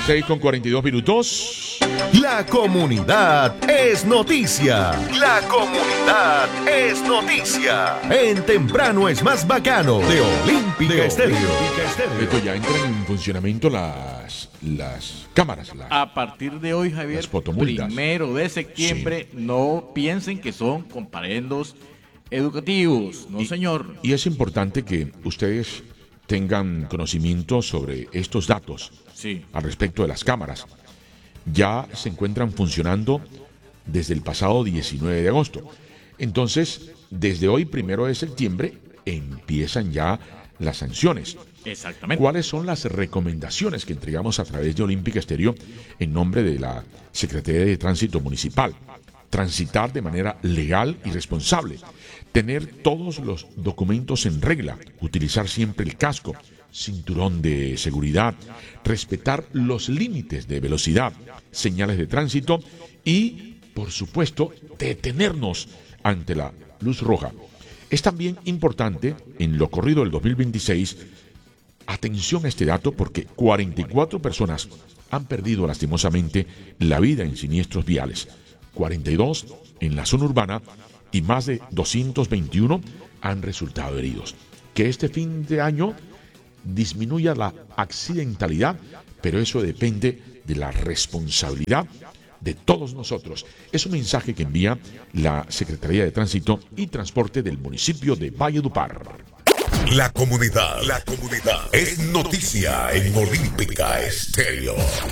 6:42. La comunidad es noticia. La comunidad es noticia. En Temprano es más bacano de Olímpica Estéreo. Esto ya entran en funcionamiento las cámaras. A partir de hoy, Javier, las fotomultas. 1 de septiembre, sí. No piensen que son comparendos educativos, no señor. Y es importante que ustedes tengan conocimiento sobre estos datos, sí, al respecto de las cámaras. Ya se encuentran funcionando desde el pasado 19 de agosto. Entonces, desde hoy, 1 de septiembre, empiezan ya las sanciones. Exactamente. ¿Cuáles son las recomendaciones que entregamos a través de Olímpica Estéreo en nombre de la Secretaría de Tránsito Municipal? Transitar de manera legal y responsable, tener todos los documentos en regla, utilizar siempre el casco, cinturón de seguridad, respetar los límites de velocidad, señales de tránsito y, por supuesto, detenernos ante la luz roja. Es también importante, en lo corrido del 2026, atención a este dato porque 44 personas han perdido lastimosamente la vida en siniestros viales, 42 en la zona urbana y más de 221 han resultado heridos. Que este fin de año disminuya la accidentalidad, pero eso depende de la responsabilidad de todos nosotros. Es un mensaje que envía la Secretaría de Tránsito y Transporte del municipio de Valledupar. La comunidad es noticia en Olímpica Estéreo.